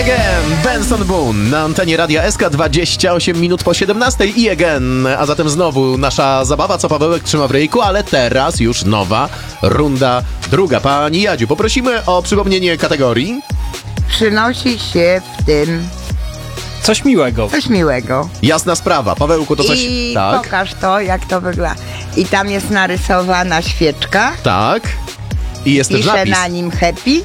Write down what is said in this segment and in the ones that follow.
Again, Benson Boone na antenie Radia SK, 28 minut po 17 i Again, a zatem znowu nasza zabawa, co Pawełek trzyma w ryjku, ale teraz już nowa runda druga. Pani Jadziu, poprosimy o przypomnienie kategorii. Przynosi się w tym Coś miłego. coś miłego. Jasna sprawa. Pawełku, to coś... I Tak, pokaż to, jak to wygląda. I tam jest narysowana świeczka. tak. I jest też Pisze napis. na nim happy.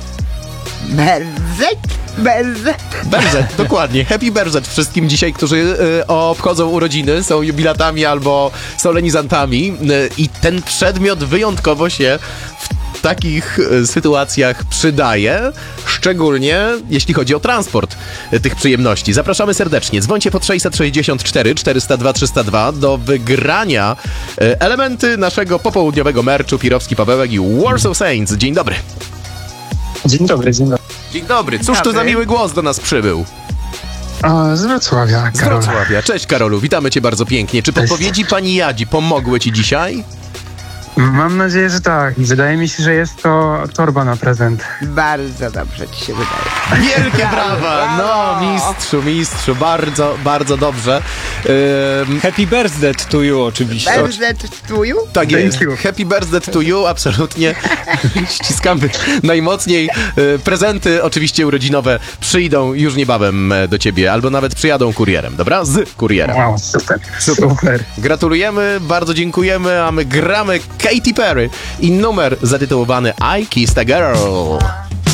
Berzet. Berzet, dokładnie. Happy Berzet wszystkim dzisiaj, którzy obchodzą urodziny, są jubilatami albo solenizantami. I ten przedmiot wyjątkowo się w takich sytuacjach przydaje, szczególnie jeśli chodzi o transport tych przyjemności. Zapraszamy serdecznie. Dzwońcie pod 664 402 302 do wygrania elementy naszego popołudniowego merczu Pirowski Pawełek i Warsaw Saints. Dzień dobry. Dzień dobry, dzień dobry. Dzień dobry. Cóż to za Dobry. miły głos do nas przybył? Z Wrocławia, Z Karol. Wrocławia. Cześć Karolu, witamy cię bardzo pięknie. Czy podpowiedzi pani Jadzi pomogły ci dzisiaj? Mam nadzieję, że tak. Wydaje mi się, że jest to torba na prezent. Bardzo dobrze ci się wydaje. Wielkie brawa! No, mistrzu, bardzo, bardzo dobrze. Happy birthday to you oczywiście. Berzet w tuju? Tak Thank jest. you. Happy birthday to you, absolutnie. Ściskamy najmocniej. Prezenty oczywiście urodzinowe przyjdą już niebawem do ciebie, albo nawet przyjadą kurierem, dobra? Z kurierem. Wow, super. Gratulujemy, bardzo dziękujemy, a my gramy Katy Perry i numer zatytułowany I Kissed a Girl.